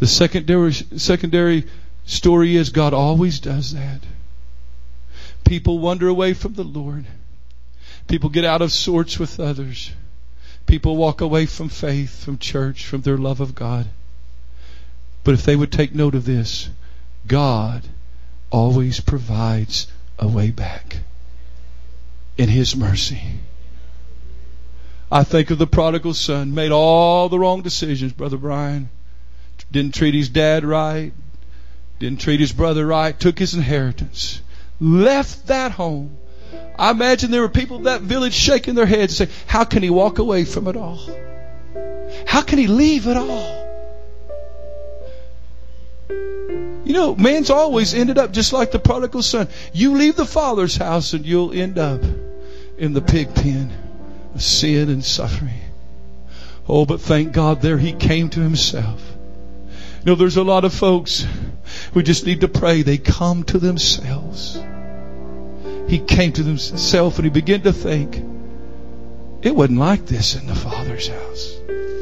The secondary story is God always does that. People wander away from the Lord. People get out of sorts with others. People walk away from faith, from church, from their love of God. But if they would take note of this, God always provides a way back in His mercy. I think of the prodigal son, made all the wrong decisions, Brother Brian. Didn't treat his dad right. Didn't treat his brother right. Took his inheritance. Left that home. I imagine there were people in that village shaking their heads and saying, how can he walk away from it all? How can he leave it all? You know, man's always ended up just like the prodigal son. You leave the father's house and you'll end up in the pig pen of sin and suffering. Oh, but thank God there he came to himself. You know, there's a lot of folks who just need to pray they come to themselves. He came to himself and he began to think, it wasn't like this in the Father's house.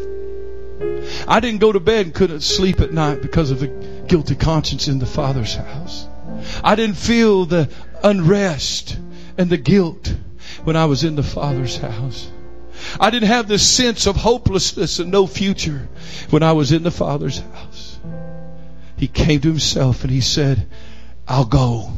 I didn't go to bed and couldn't sleep at night because of the guilty conscience in the Father's house. I didn't feel the unrest and the guilt when I was in the Father's house. I didn't have this sense of hopelessness and no future when I was in the Father's house. He came to himself and he said, I'll go.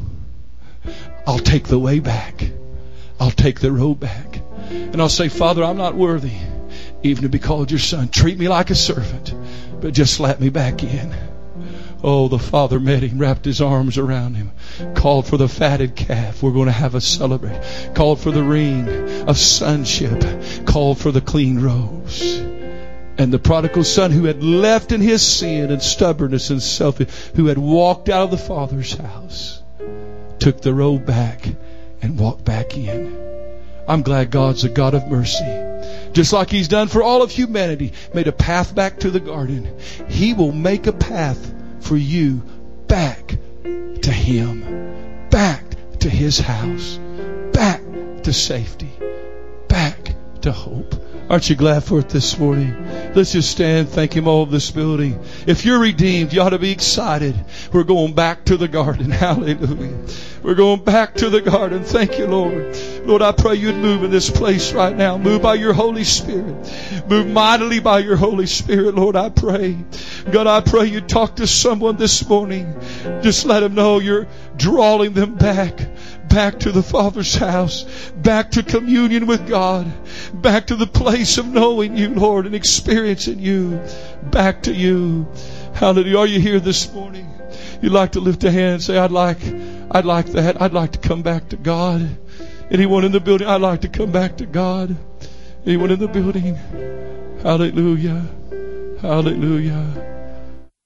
I'll take the way back. I'll take the road back. And I'll say, Father, I'm not worthy even to be called your son. Treat me like a servant, but just let me back in. Oh, the father met him, wrapped his arms around him, called for the fatted calf. We're going to have a celebration. Called for the ring of sonship. Called for the clean robes. And the prodigal son who had left in his sin and stubbornness and who had walked out of the father's house, took the road back and walked back in. I'm glad God's a God of mercy. Just like He's done for all of humanity, made a path back to the garden. He will make a path for you back to Him, back to His house, back to safety, back to hope. Aren't you glad for it this morning? Let's just stand, thank Him all of this building. If you're redeemed, you ought to be excited. We're going back to the garden. Hallelujah. We're going back to the garden. Thank you, Lord. Lord, I pray You'd move in this place right now. Move by Your Holy Spirit. Move mightily by Your Holy Spirit, Lord, I pray. God, I pray You'd talk to someone this morning. Just let them know You're drawing them back to the Father's house, back to communion with God, back to the place of knowing You, Lord, and experiencing You, back to You. Hallelujah. Are you here this morning? You'd like to lift a hand and say, I'd like that. I'd like to come back to God. Anyone in the building? I'd like to come back to God. Anyone in the building? Hallelujah. Hallelujah.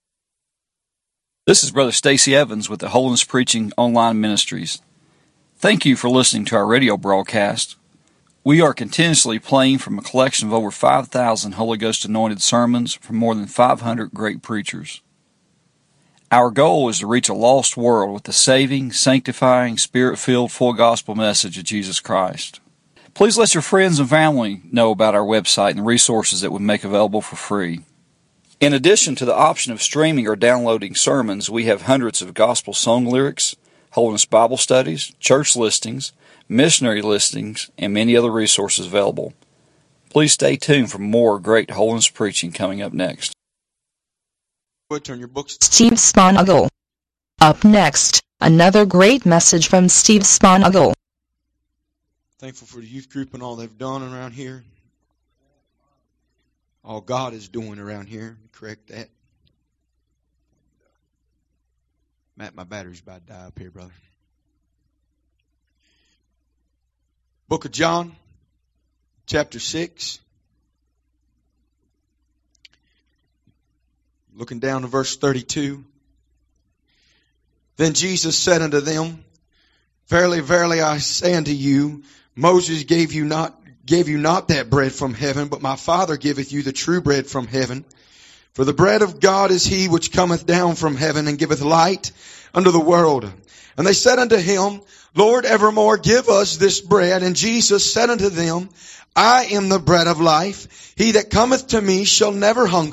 This is Brother Stacy Evans with the Holiness Preaching Online Ministries. Thank you for listening to our radio broadcast. We are continuously playing from a collection of over 5,000 Holy Ghost anointed sermons from more than 500 great preachers. Our goal is to reach a lost world with the saving, sanctifying, Spirit-filled, full gospel message of Jesus Christ. Please let your friends and family know about our website and the resources that we make available for free. In addition to the option of streaming or downloading sermons, we have hundreds of gospel song lyrics, Holiness Bible studies, church listings, missionary listings, and many other resources available. Please stay tuned for more great holiness preaching coming up next. Turn your books. Steve Sponagle. Up next, another great message from Steve Sponagle. Thankful for the youth group and all they've done around here. All God is doing around here. Correct that. Matt, my battery's about to die up here, brother. Book of John, chapter 6. Looking down to verse 32. Then Jesus said unto them, Verily, verily, I say unto you, Moses gave you not that bread from heaven, but my Father giveth you the true bread from heaven. For the bread of God is he which cometh down from heaven and giveth light unto the world. And they said unto him, Lord, evermore give us this bread. And Jesus said unto them, I am the bread of life. He that cometh to me shall never hunger.